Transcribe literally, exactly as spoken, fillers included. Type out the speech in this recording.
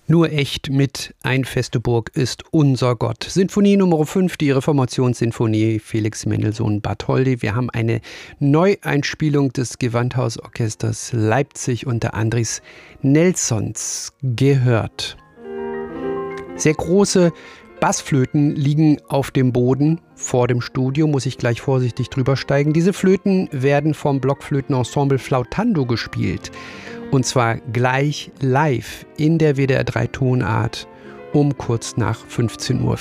Nur echt mit Ein feste Burg ist unser Gott. Sinfonie Nummer fünf, die Reformationssinfonie Felix Mendelssohn Bartholdy. Wir haben eine Neueinspielung des Gewandhausorchesters Leipzig unter Andris Nelsons gehört. Sehr große Bassflöten liegen auf dem Boden vor dem Studio, muss ich gleich vorsichtig drüber steigen. Diese Flöten werden vom Blockflötenensemble Flautando gespielt. Und zwar gleich live in der W D R drei Tonart um kurz nach fünfzehn Uhr.